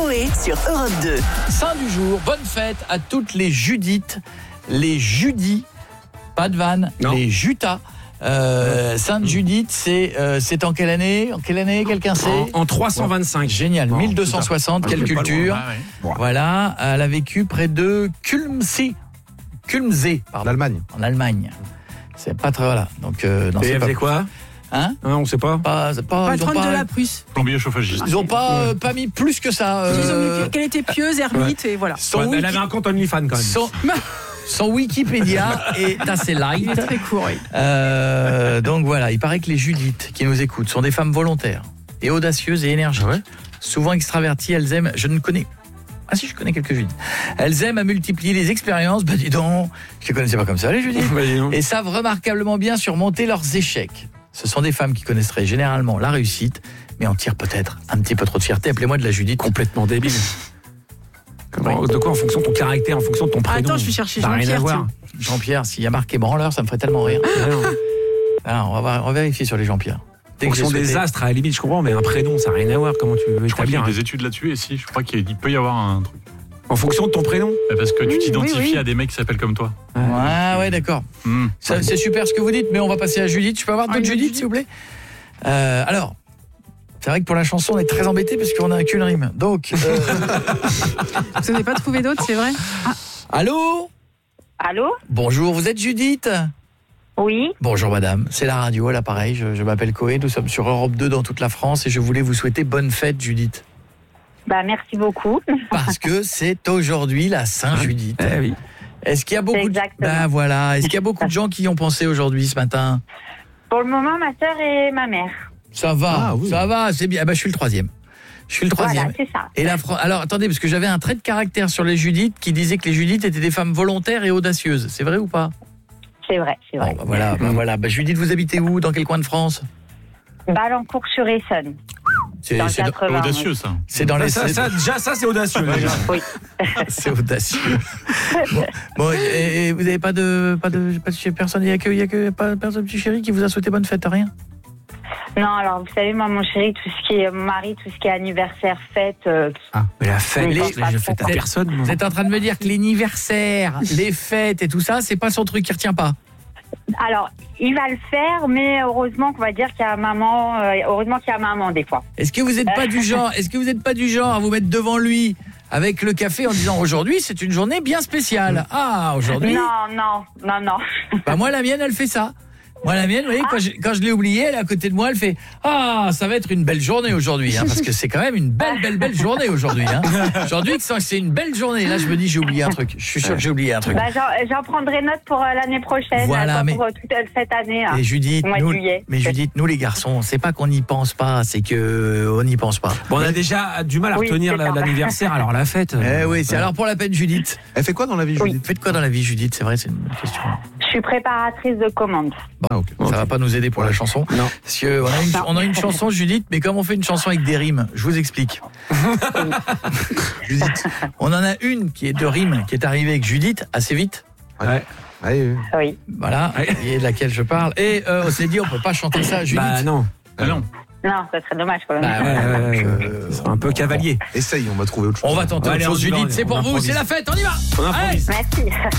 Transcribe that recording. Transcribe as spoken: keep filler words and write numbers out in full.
Coé sur Europe deux. Saint du jour, bonne fête à toutes les Judith, les Judis, pas de vanne, Non. les Jutas. Euh, Sainte Judith, c'est euh, c'est en quelle année En quelle année quelqu'un sait? En, en trois cent vingt-cinq. Génial, Bon, mille deux cent soixante, Ah, quelle je vais pas culture. loin. Ouais, ouais. Voilà, elle a vécu près de Kulmsee. Kulmsee, pardon. L'Allemagne. En Allemagne. C'est pas très voilà. Donc euh, non, Et c'est elle pas faisait quoi Hein hein, On sait pas. Pas c'est pas ils ont Patronne pas de la Prusse. Plombier chauffagiste. ils ont pas euh, pas mis plus que ça. Ils ont euh, mis qu'elle était pieuse, ermite, et voilà. son Ouais, mais elle wiki- avait un compte OnlyFans quand même. son, son Wikipédia est assez Il light. est très court, oui. Euh, donc voilà, il paraît que les Judith qui nous écoutent sont des femmes volontaires et audacieuses et énergiques. Ah ouais Souvent extraverties, elles aiment, je ne connais Ah si, je connais quelques Judith. Elles aiment à multiplier les expériences, bah dis donc, je les connaissais pas comme ça les Judith. Bah, dis donc. Et savent remarquablement bien surmonter leurs échecs. Ce sont des femmes qui connaisseraient généralement la réussite, mais en tirent peut-être un petit peu trop de fierté. Appelez-moi de la Judith. Complètement débile. Comment- De quoi en fonction de ton caractère, en fonction de ton prénom? Attends, je vais chercher Ça n'a rien à Jean-Pierre, voir. Jean-Pierre, s'il y a marqué branleur, ça me ferait tellement rire. Ah non. Ah, on, va voir- on va vérifier sur les Jean-Pierre. Dès En que j'ai fonction des souhaité- astres, à la limite, je comprends, mais un prénom, ça n'a rien à voir. Comment tu veux Je crois qu'il y a établir des études là-dessus, et si, je crois qu'il peut y avoir un truc. En fonction de ton prénom? Parce que tu Oui, t'identifies oui, oui. à des mecs qui s'appellent comme toi. Ouais, ouais, d'accord. Hmm. Ça, c'est super ce que vous dites, mais on va passer à Judith. Je peux avoir Ah, d'autres une autre Judith, s'il vous plaît Euh, Alors, c'est vrai que pour la chanson, on est très embêtés parce qu'on n'a qu'une rime. Donc, euh, Vous n'avez pas trouvé d'autres, c'est vrai? allô Allô? Bonjour, vous êtes Judith? Oui, Bonjour madame, c'est la radio à l'appareil, je, je m'appelle Coé, nous sommes sur Europe deux dans toute la France et je voulais vous souhaiter bonne fête Judith. bah merci beaucoup. Parce que c'est aujourd'hui la Saint-Judith. Eh oui. Est-ce qu'il y a beaucoup de... Exactement. Ben voilà, est-ce qu'il y a beaucoup de gens qui y ont pensé aujourd'hui ce matin? Pour le moment, ma sœur et ma mère. Ça va, Ah oui. ça va, c'est bien. Ah ben, je suis le troisième. Je suis le troisième. Voilà, c'est ça. Et la Fran- Alors attendez, parce que j'avais un trait de caractère sur les Judith qui disait que les Judith étaient des femmes volontaires et audacieuses. C'est vrai ou pas? C'est vrai, c'est vrai. Bon, bah voilà, bah voilà. Bah, Judith, vous habitez où? Dans quel coin de France? Balancourt-sur-Essonne. C'est Dans le c'est dans, quatre-vingts. Audacieux, ça. c'est dans les. Ça, c'est- ça, déjà, ça, c'est audacieux. déjà. Oui. C'est audacieux. Bon, bon, et, et vous n'avez pas de, pas de, pas de personne, il y a que, il y a que pas personne, petit chéri, qui vous a souhaité bonne fête, rien? Non, alors vous savez, moi, mon chéri, tout ce qui est mon mari, tout ce qui est anniversaire, fête, euh, Ah, mais la fête, Oui, les, pas je trop, fête à quoi. personne. moi. Vous êtes en train de me dire que l'anniversaire, les fêtes et tout ça, c'est pas son truc qui retient pas? alors, il va le faire, mais heureusement qu'on va dire qu'il y a maman, euh, heureusement qu'il y a maman des fois. Est-ce que vous n'êtes pas du genre, est-ce que vous n'êtes pas du genre à vous mettre devant lui avec le café en disant aujourd'hui c'est une journée bien spéciale? Ah, aujourd'hui. Non, non, non, non. Bah moi la mienne elle fait ça. Moi la mienne, vous voyez, quand je, quand je l'ai oubliée, elle est à côté de moi, elle fait ah ça va être une belle journée aujourd'hui, hein, parce que c'est quand même une belle belle belle journée aujourd'hui. Hein. Aujourd'hui c'est une belle journée. Là je me dis j'ai oublié un truc. Je suis sûr que j'ai oublié un truc. Bah, j'en, j'en prendrai note pour euh, l'année prochaine, Voilà, pas mais- pour euh, toute euh, cette année. hein. Et Judith, Au mois de nous, juillet. mais Judith, nous les garçons, c'est pas qu'on n'y pense pas, c'est que on n'y pense pas. Bon, on a déjà du mal à Oui, retenir c'est la- ça. l'anniversaire, alors la fête. Eh oui, c'est alors pour la peine Judith. Elle fait quoi dans la vie, Oui. Judith? Faites quoi dans la vie Judith? C'est vrai, c'est une bonne question. Je suis préparatrice de commande. Ah, ok. Ça va pas nous aider pour la chanson. Non. Parce que on a, une, on a une chanson Judith, mais comme on fait une chanson avec des rimes, je vous explique. Judith, on en a une qui est de rimes, qui est arrivée avec Judith assez vite. Ouais. Allez, euh, Oui. Voilà, et de laquelle je parle. Et euh, on s'est dit, on peut pas chanter ça, Judith. Bah non. ah non. Non, ça serait dommage quand même. Bah, Ouais, ouais, ouais, donc, ouais. euh, C'est un peu cavalier. Essaye, on va trouver autre chose. on va tenter Allez, autre chose, on y va, Judith. on y C'est va, pour on vous, improvise. c'est la fête, on y va. On improvise. Merci.